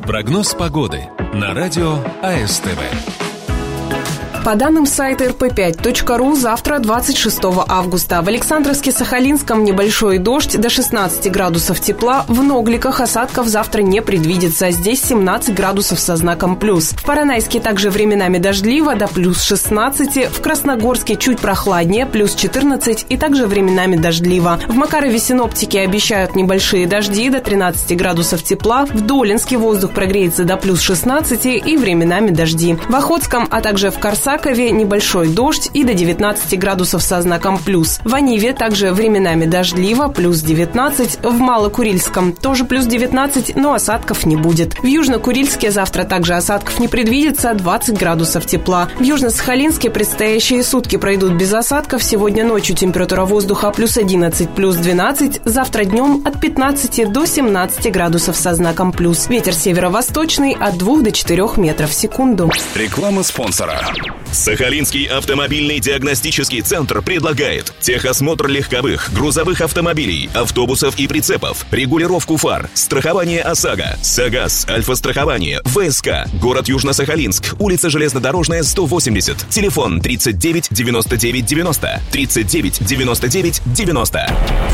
Прогноз погоды на радио АСТВ. По данным сайта rp5.ru, завтра, 26 августа, в Александровске-Сахалинском небольшой дождь, до 16 градусов тепла. В Ногликах осадков завтра не предвидится, здесь 17 градусов со знаком плюс. В Поронайске также временами дождливо, до плюс 16. В Красногорске чуть прохладнее, плюс 14 и также временами дождливо. В Макарове синоптики обещают небольшие дожди, до 13 градусов тепла. В Долинске воздух прогреется до плюс 16 и временами дожди. В Охотском, а также в Корсакове небольшой дождь и до 19 градусов со знаком плюс. В Аниве также временами дождливо, плюс 19. В Малокурильском тоже плюс 19, но осадков не будет. В Южно-Курильске завтра также осадков не предвидится, 20 градусов тепла. В Южно-Сахалинске предстоящие сутки пройдут без осадков. Сегодня ночью температура воздуха плюс 11, плюс 12. Завтра днем от 15 до 17 градусов со знаком плюс. Ветер северо-восточный от 2 до 4 метров в секунду. Реклама спонсора. Сахалинский автомобильный диагностический центр предлагает техосмотр легковых, грузовых автомобилей, автобусов и прицепов, регулировку фар, страхование ОСАГО, САГАС, Альфа-страхование, ВСК, город Южно-Сахалинск, улица Железнодорожная, 180, телефон 39 99 90, 39 99 90.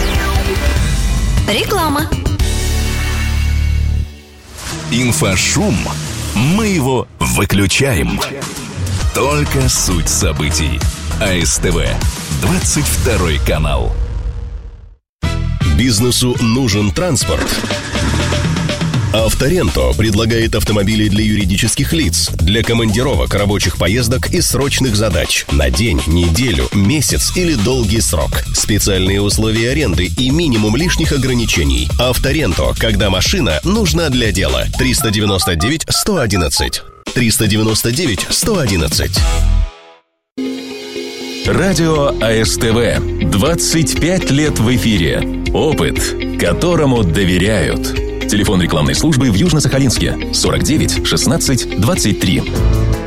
Реклама. Инфошум. Мы его выключаем. Только суть событий. АСТВ. 22 канал. Бизнесу нужен транспорт. Авторенто предлагает автомобили для юридических лиц, для командировок, рабочих поездок и срочных задач на день, неделю, месяц или долгий срок. Специальные условия аренды и минимум лишних ограничений. Авторенто, когда машина нужна для дела. 399 111. 399 111. Радио АСТВ. 25 лет в эфире. Опыт, которому доверяют. Телефон рекламной службы в Южно-Сахалинске 49 16 23.